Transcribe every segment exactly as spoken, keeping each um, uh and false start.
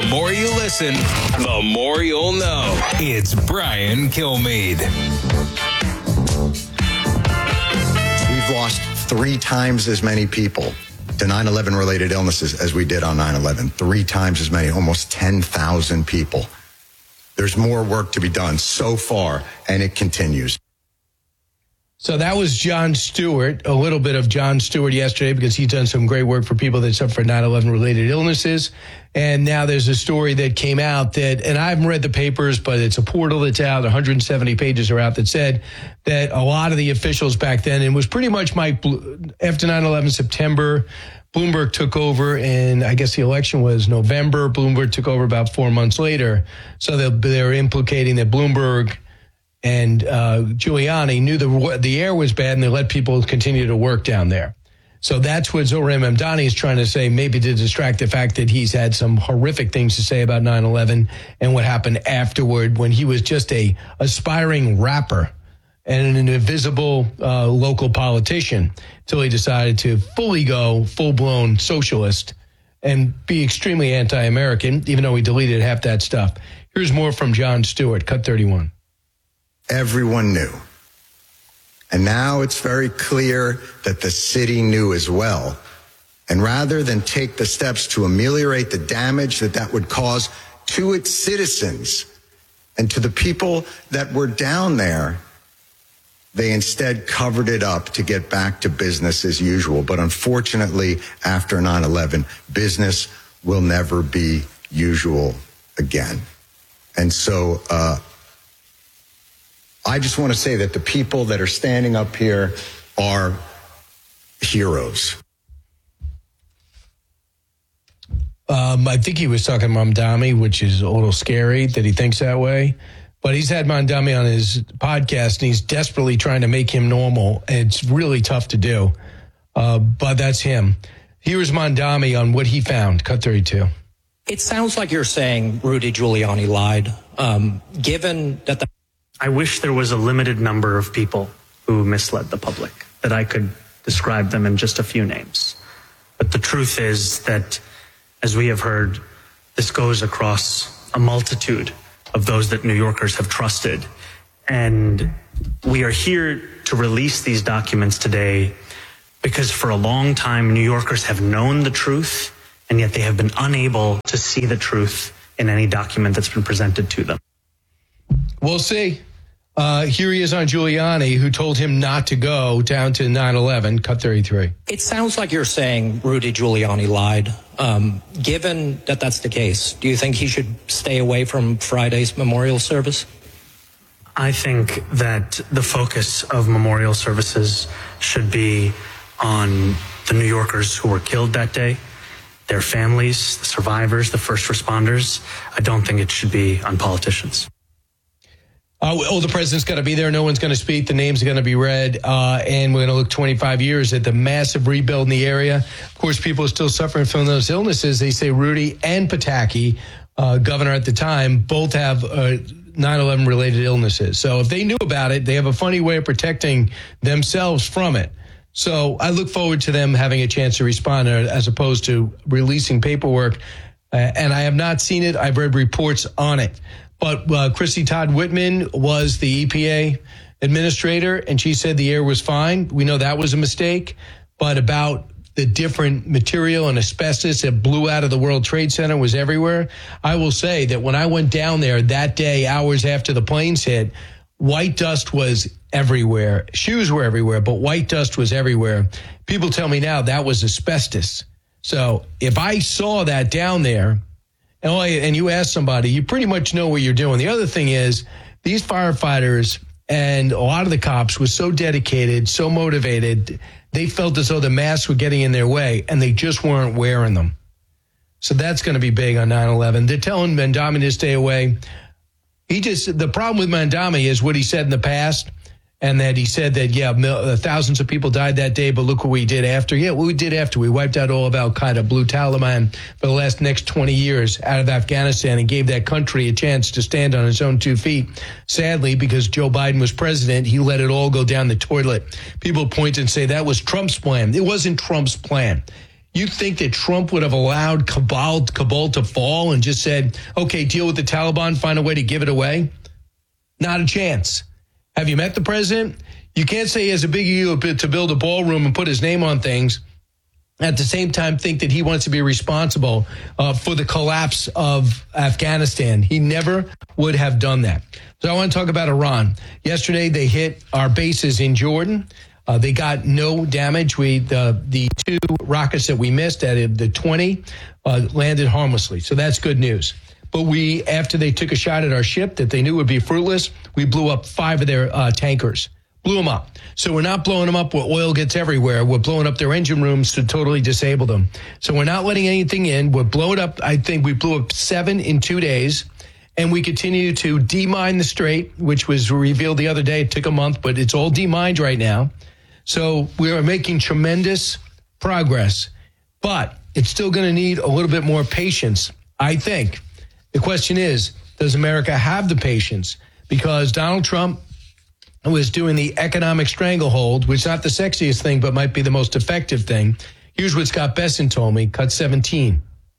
The more you listen, the more you'll know. It's Brian Kilmeade. We've lost three times as many people to nine eleven related illnesses as we did on nine eleven. Three times as many, almost ten thousand people. There's more work to be done so far, and it continues. So that was Jon Stewart, a little bit of Jon Stewart yesterday, because he's done some great work for people that suffer from nine eleven related illnesses. And now there's a story that came out that, and I haven't read the papers, but it's a portal that's out, one hundred seventy pages are out, that said that a lot of the officials back then, and it was pretty much Mike, after nine eleven September, Bloomberg took over, and I guess the election was November. Bloomberg took over about four months later. So they're, they're implicating that Bloomberg and uh, Giuliani knew the the air was bad, and they let people continue to work down there. So that's what Zohran Mamdani is trying to say, maybe to distract the fact that he's had some horrific things to say about nine eleven and what happened afterward, when he was just a aspiring rapper and an invisible uh, local politician, until he decided to fully go full-blown socialist and be extremely anti-American, even though he deleted half that stuff. Here's more from Jon Stewart, cut thirty-one. Everyone knew. And now it's very clear that the city knew as well. And rather than take the steps to ameliorate the damage that that would cause to its citizens and to the people that were down there, they instead covered it up to get back to business as usual. But unfortunately, after nine eleven, business will never be usual again. And so, uh, I just want to say that the people that are standing up here are heroes. Um, I think he was talking Mamdani, which is a little scary that he thinks that way. But he's had Mamdani on his podcast, and he's desperately trying to make him normal. It's really tough to do, uh, but that's him. Here's Mamdani on what he found. Cut thirty-two. It sounds like you're saying Rudy Giuliani lied. Um, given that the I wish there was a limited number of people who misled the public, that I could describe them in just a few names. But the truth is that, as we have heard, this goes across a multitude of those that New Yorkers have trusted. And we are here to release these documents today because for a long time, New Yorkers have known the truth, and yet they have been unable to see the truth in any document that's been presented to them. We'll see. Uh, here he is on Giuliani, who told him not to go down to nine eleven. Cut thirty-three. It sounds like you're saying Rudy Giuliani lied. Um, given that that's the case, do you think he should stay away from Friday's memorial service? I think that the focus of memorial services should be on the New Yorkers who were killed that day, their families, the survivors, the first responders. I don't think it should be on politicians. Uh, oh, the president's got to be there. No one's going to speak. The names are going to be read. Uh, and we're going to look twenty-five years at the massive rebuild in the area. Of course, people are still suffering from those illnesses. They say Rudy and Pataki, uh, governor at the time, both have uh, nine eleven related illnesses. So if they knew about it, they have a funny way of protecting themselves from it. So I look forward to them having a chance to respond as opposed to releasing paperwork. Uh, and I have not seen it. I've read reports on it. But uh, Chrissy Todd Whitman was the E P A administrator, and she said the air was fine. We know that was a mistake. But about the different material and asbestos that blew out of the World Trade Center was everywhere, I will say that when I went down there that day, hours after the planes hit, white dust was everywhere. Shoes were everywhere, but white dust was everywhere. People tell me now that was asbestos. So if I saw that down there, and you ask somebody, you pretty much know what you're doing. The other thing is, these firefighters and a lot of the cops were so dedicated, so motivated, they felt as though the masks were getting in their way, and they just weren't wearing them. So that's going to be big on nine eleven. They're telling Mamdani to stay away. He just, the problem with Mamdani is what he said in the past, and that he said that, yeah, mil- thousands of people died that day, but look what we did after. Yeah, what we did after. We wiped out all of Al-Qaeda, blew Taliban for the last next twenty years out of Afghanistan, and gave that country a chance to stand on its own two feet. Sadly, because Joe Biden was president, he let it all go down the toilet. People point and say that was Trump's plan. It wasn't Trump's plan. You think that Trump would have allowed Kabul, Kabul to fall and just said, okay, deal with the Taliban, find a way to give it away? Not a chance. Have you met the president? You can't say he has a big ego to build a ballroom and put his name on things. At the same time, think that he wants to be responsible uh, for the collapse of Afghanistan. He never would have done that. So I want to talk about Iran. Yesterday, they hit our bases in Jordan. Uh, they got no damage. We the, the two rockets that we missed at the twenty uh, landed harmlessly. So that's good news. But we, after they took a shot at our ship that they knew would be fruitless, we blew up five of their uh, tankers. Blew them up. So we're not blowing them up where oil gets everywhere. We're blowing up their engine rooms to totally disable them. So we're not letting anything in. We're blowing up. I think we blew up seven in two days. And we continue to demine the strait, which was revealed the other day. It took a month, but it's all demined right now. So we are making tremendous progress. But it's still going to need a little bit more patience, I think. The question is, does America have the patience? Because Donald Trump was doing the economic stranglehold, which is not the sexiest thing, but might be the most effective thing. Here's what Scott Besson told me, cut seventeen.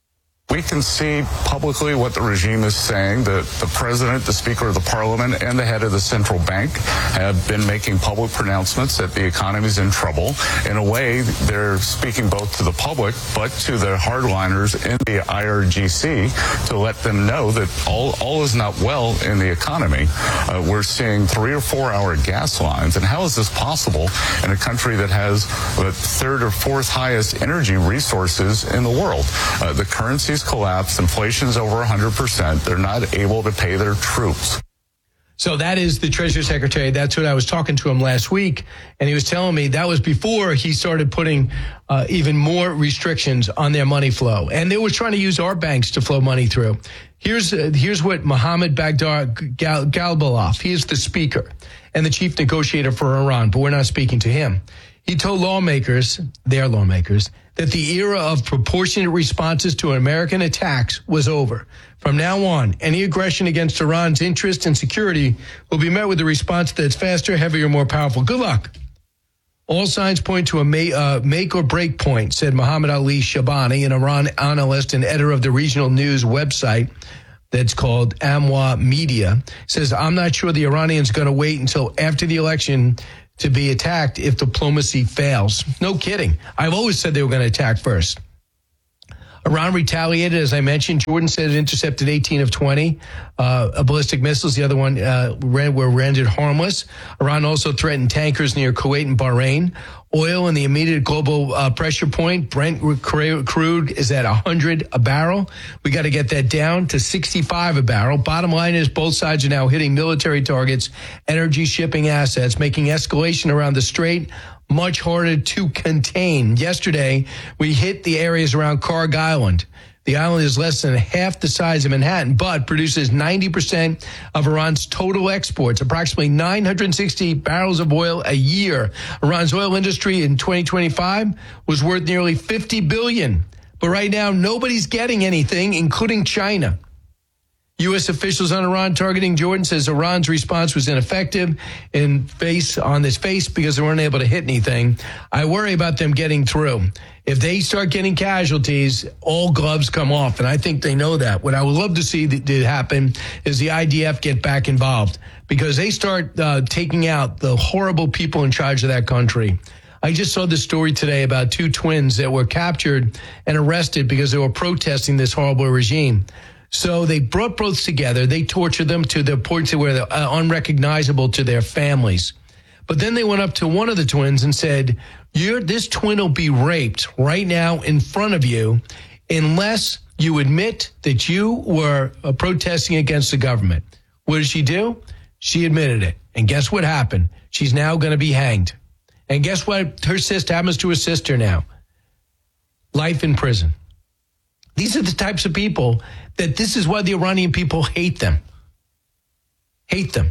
We can see publicly what the regime is saying. The, the president, the speaker of the parliament, and the head of the central bank have been making public pronouncements that the economy is in trouble. In a way, they're speaking both to the public, but to the hardliners in the I R G C to let them know that all, all is not well in the economy. Uh, we're seeing three or four hour gas lines. And how is this possible in a country that has the third or fourth highest energy resources in the world? Uh, the currency collapsed, inflation's over one hundred percent. They're not able to pay their troops. So that is the Treasury Secretary. That's what I was talking to him last week. And he was telling me that was before he started putting uh, even more restrictions on their money flow. And they were trying to use our banks to flow money through. Here's uh, here's what Mohammed Baghdad Gal- Galbaloff, he is the speaker and the chief negotiator for Iran, but we're not speaking to him. He told lawmakers, their lawmakers, that the era of proportionate responses to American attacks was over. From now on, any aggression against Iran's interests and security will be met with a response that's faster, heavier, more powerful. Good luck. All signs point to a may, uh, make or break point, said Mohammed Ali Shabani, an Iran analyst and editor of the regional news website that's called Amwa Media. Says, I'm not sure the Iranians are going to wait until after the election to be attacked if diplomacy fails. No kidding. I've always said they were going to attack first. Iran retaliated, as I mentioned. Jordan said it intercepted eighteen of twenty uh, ballistic missiles. The other one uh, ran, were rendered harmless. Iran also threatened tankers near Kuwait and Bahrain. Oil in the immediate global uh, pressure point, Brent crude is at one hundred a barrel. We got to get that down to sixty-five a barrel. Bottom line is both sides are now hitting military targets, energy shipping assets, making escalation around the strait much harder to contain. Yesterday, we hit the areas around Karg Island. The island is less than half the size of Manhattan, but produces ninety percent of Iran's total exports, approximately nine hundred sixty barrels of oil a year. Iran's oil industry in twenty twenty-five was worth nearly fifty billion dollars. But right now, nobody's getting anything, including China. U S officials on Iran targeting Jordan says Iran's response was ineffective in face on this face because they weren't able to hit anything. I worry about them getting through. If they start getting casualties, all gloves come off, and I think they know that. What I would love to see that did happen is the I D F get back involved because they start uh, taking out the horrible people in charge of that country. I just saw this story today about two twins that were captured and arrested because they were protesting this horrible regime. So they brought both together. They tortured them to the point where they're unrecognizable to their families. But then they went up to one of the twins and said, You're, this twin will be raped right now in front of you unless you admit that you were uh, protesting against the government. What did she do? She admitted it. And guess what happened? She's now going to be hanged. And guess what her sister happens to her sister now? Life in prison. These are the types of people that this is why the Iranian people hate them. Hate them.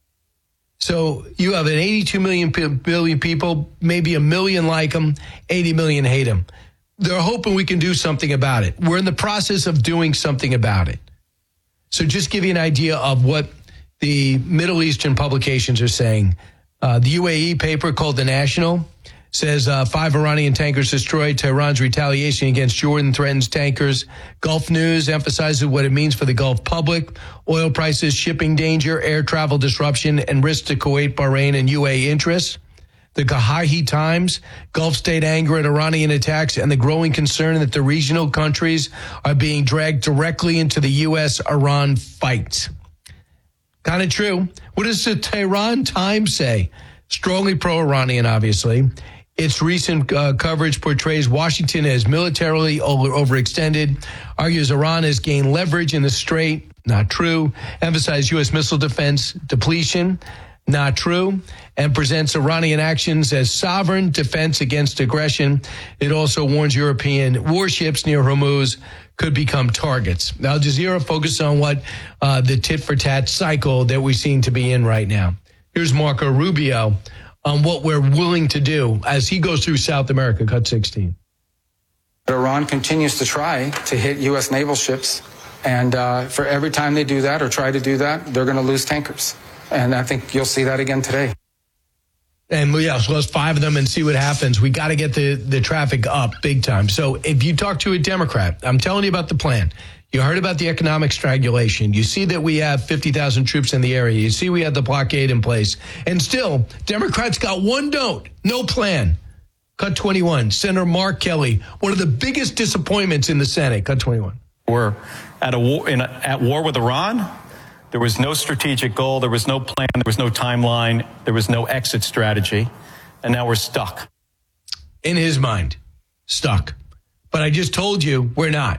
So you have an eighty-two million billion people, maybe a million like them, eighty million hate them. They're hoping we can do something about it. We're in the process of doing something about it. So just give you an idea of what the Middle Eastern publications are saying. Uh, the U A E paper called The National says uh, five Iranian tankers destroyed. Tehran's retaliation against Jordan threatens tankers. Gulf News emphasizes what it means for the Gulf public. Oil prices, shipping danger, air travel disruption, and risk to Kuwait, Bahrain, and U A E interests. The Gahahi Times, Gulf state anger at Iranian attacks and the growing concern that the regional countries are being dragged directly into the U S Iran fight. Kind of true. What does the Tehran Times say? Strongly pro-Iranian, obviously. Its recent uh, coverage portrays Washington as militarily over- overextended, argues Iran has gained leverage in the Strait. Not true. Emphasizes U S missile defense depletion. Not true. And presents Iranian actions as sovereign defense against aggression. It also warns European warships near Hormuz could become targets. Al Jazeera focused on what uh, the tit-for-tat cycle that we seem to be in right now. Here's Marco Rubio on what we're willing to do as he goes through South America, cut sixteen. Iran continues to try to hit U S naval ships. And uh, for every time they do that or try to do that, they're going to lose tankers. And I think you'll see that again today. And yeah, so let's five of them and see what happens. We got to get the, the traffic up big time. So if you talk to a Democrat, I'm telling you about the plan. You heard about the economic strangulation. You see that we have fifty thousand troops in the area. You see we have the blockade in place. And still, Democrats got one note, no plan. Cut twenty-one. Senator Mark Kelly, one of the biggest disappointments in the Senate. Cut twenty-one. We're at, a war, in a, at war with Iran. There was no strategic goal. There was no plan. There was no timeline. There was no exit strategy. And now we're stuck. In his mind, stuck. But I just told you we're not.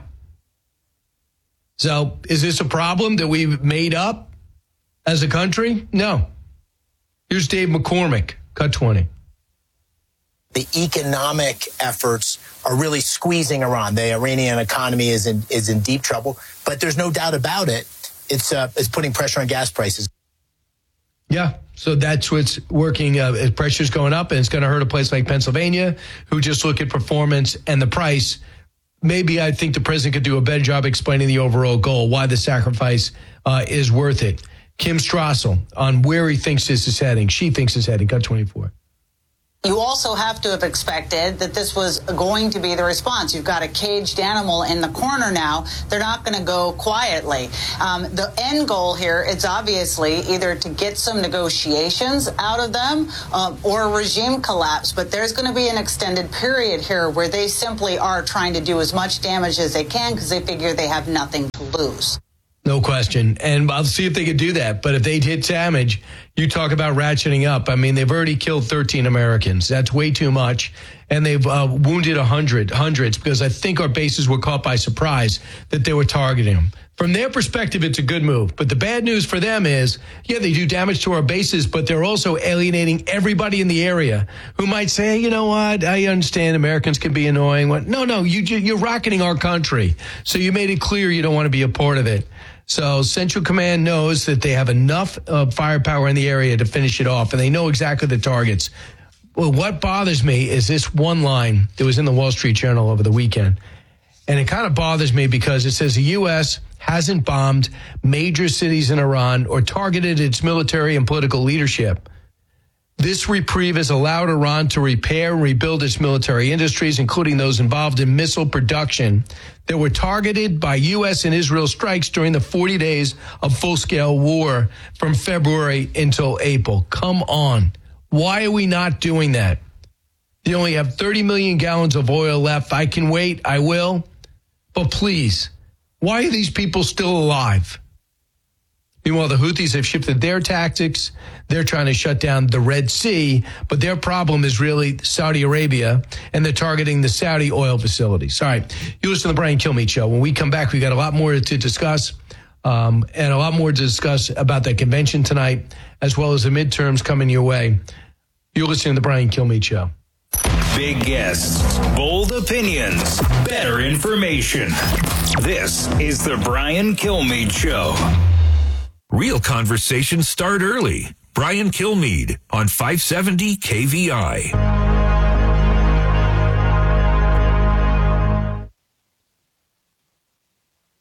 So is this a problem that we've made up as a country? No. Here's Dave McCormick, cut twenty. The economic efforts are really squeezing Iran. The Iranian economy is in is in deep trouble. But there's no doubt about it. It's uh, it's putting pressure on gas prices. Yeah, so that's what's working. Uh, pressure's going up, and it's going to hurt a place like Pennsylvania, who just look at performance and the price. Maybe I think the president could do a better job explaining the overall goal, why the sacrifice uh, is worth it. Kim Strassel on where he thinks this is heading. She thinks it's heading. Cut twenty-four. You also have to have expected that this was going to be the response. You've got a caged animal in the corner now. They're not going to go quietly. Um, the end goal here is obviously either to get some negotiations out of them uh, or a regime collapse. But there's going to be an extended period here where they simply are trying to do as much damage as they can because they figure they have nothing to lose. No question. And I'll see if they could do that. But if they'd hit damage, you talk about ratcheting up. I mean, they've already killed thirteen Americans. That's way too much. And they've uh, wounded one hundred, hundreds, because I think our bases were caught by surprise that they were targeting them. From their perspective, it's a good move. But the bad news for them is, yeah, they do damage to our bases, but they're also alienating everybody in the area who might say, you know what, I understand Americans can be annoying. What? No, no, you, you're rocketing our country. So you made it clear you don't want to be a part of it. So Central Command knows that they have enough uh, firepower in the area to finish it off, and they know exactly the targets. Well, what bothers me is this one line that was in the Wall Street Journal over the weekend. And it kind of bothers me because it says the U S hasn't bombed major cities in Iran or targeted its military and political leadership. This reprieve has allowed Iran to repair and rebuild its military industries, including those involved in missile production that were targeted by U S and Israel strikes during the forty days of full-scale war from February until April. Come on. Why are we not doing that? They only have thirty million gallons of oil left. I can wait. I will. But please, why are these people still alive? Meanwhile, the Houthis have shifted their tactics. They're trying to shut down the Red Sea, but their problem is really Saudi Arabia, and they're targeting the Saudi oil facilities. All right, you listen to the Brian Kilmeade Show. When we come back, we got a lot more to discuss, um, and a lot more to discuss about that convention tonight, as well as the midterms coming your way. You're listening to the Brian Kilmeade Show. Big guests, bold opinions, better information. This is the Brian Kilmeade Show. Real conversations start early. Brian Kilmeade on five seventy K V I.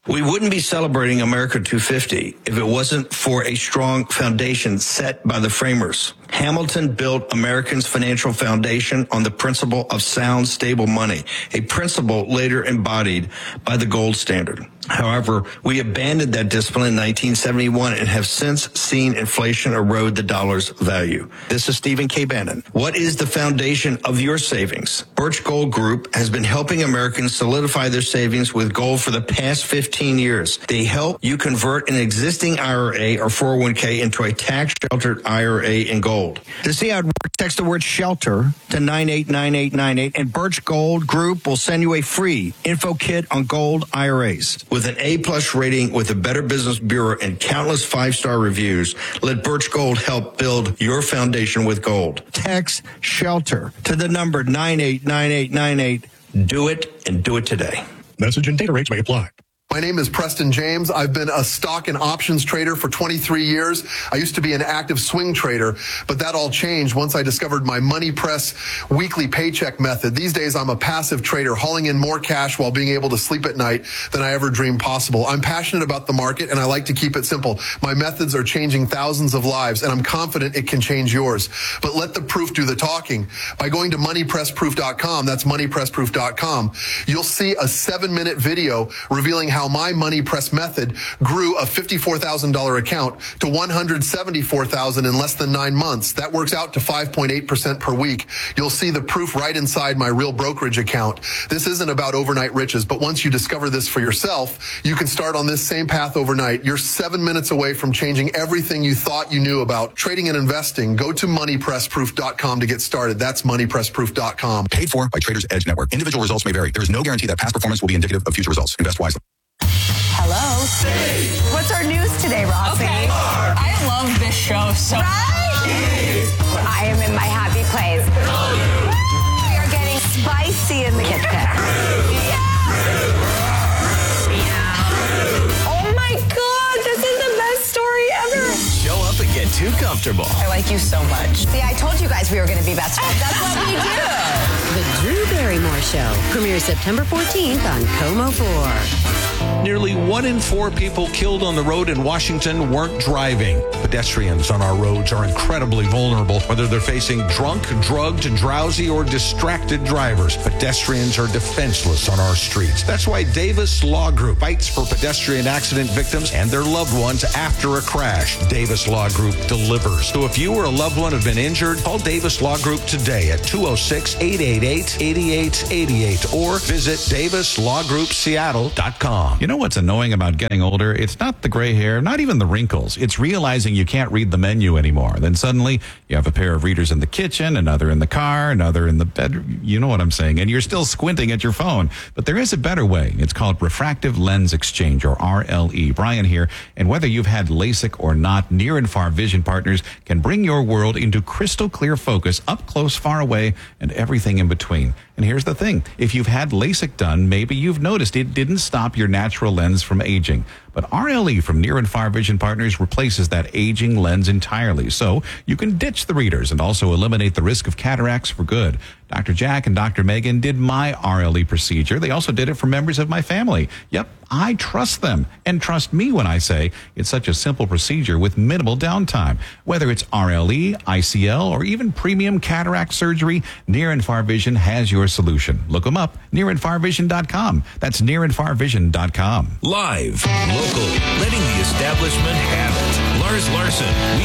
We wouldn't be celebrating America two fifty if it wasn't for a strong foundation set by the framers. Hamilton built Americans' financial foundation on the principle of sound, stable money, a principle later embodied by the gold standard. However, we abandoned that discipline in nineteen seventy-one and have since seen inflation erode the dollar's value. This is Stephen K. Bannon. What is the foundation of your savings? Birch Gold Group has been helping Americans solidify their savings with gold for the past fifteen years. They help you convert an existing I R A or four oh one k into a tax-sheltered I R A in gold. To see how it works, text the word SHELTER to nine eight nine eight nine eight, and Birch Gold Group will send you a free info kit on gold I R As. With an A-plus rating with the Better Business Bureau and countless five-star reviews, let Birch Gold help build your foundation with gold. Text SHELTER to the number nine eight nine eight nine eight. Do it, and do it today. Message and data rates may apply. My name is Preston James. I've been a stock and options trader for twenty-three years. I used to be an active swing trader, but that all changed once I discovered my Money Press weekly paycheck method. These days, I'm a passive trader, hauling in more cash while being able to sleep at night than I ever dreamed possible. I'm passionate about the market, and I like to keep it simple. My methods are changing thousands of lives, and I'm confident it can change yours. But let the proof do the talking. By going to money press proof dot com, that's money press proof dot com, you'll see a seven-minute video revealing how How my Money Press method grew a fifty-four thousand dollars account to one hundred seventy-four thousand dollars in less than nine months. That works out to five point eight percent per week. You'll see the proof right inside my real brokerage account. This isn't about overnight riches, but once you discover this for yourself, you can start on this same path overnight. You're seven minutes away from changing everything you thought you knew about trading and investing. Go to money press proof dot com to get started. That's money press proof dot com. Paid for by Traders Edge Network. Individual results may vary. There is no guarantee that past performance will be indicative of future results. Invest wisely. Hello. What's our news today, Rossi? Okay. I love this show so much. Right? I am in my happy place. We are getting spicy in the kitchen. Yeah. Oh my God, this is the best story ever. Show up and get too comfortable. I like you so much. See, I told you guys we were going to be best friends. That's what we do. The Drew Barrymore Show premieres September fourteenth on Como four. Nearly one in four people killed on the road in Washington weren't driving. Pedestrians on our roads are incredibly vulnerable, whether they're facing drunk, drugged, drowsy, or distracted drivers. Pedestrians are defenseless on our streets. That's why Davis Law Group fights for pedestrian accident victims and their loved ones after a crash. Davis Law Group delivers. So if you or a loved one have been injured, call Davis Law Group today at two oh six, eight eight eight, eight eight eight eight or visit davis law group seattle dot com. You know what's annoying about getting older? It's not the gray hair, not even the wrinkles. It's realizing you can't read the menu anymore. Then suddenly you have a pair of readers in the kitchen, another in the car, another in the bedroom. You know what I'm saying? And you're still squinting at your phone. But there is a better way. It's called Refractive Lens Exchange, or R L E. Brian here. And whether you've had LASIK or not, Near and Far Vision Partners can bring your world into crystal clear focus, up close, far away, and everything in between. And here's the thing. If you've had LASIK done, maybe you've noticed it didn't stop your natural lens from aging. But R L E from Near and Far Vision Partners replaces that aging lens entirely. So you can ditch the readers and also eliminate the risk of cataracts for good. Doctor Jack and Doctor Megan did my R L E procedure. They also did it for members of my family. Yep, I trust them. And trust me when I say it's such a simple procedure with minimal downtime. Whether it's R L E, I C L, or even premium cataract surgery, Near and Far Vision has your solution. Look them up, near and far vision dot com. That's near and far vision dot com. Live, local, letting the establishment have it. Lars Larson.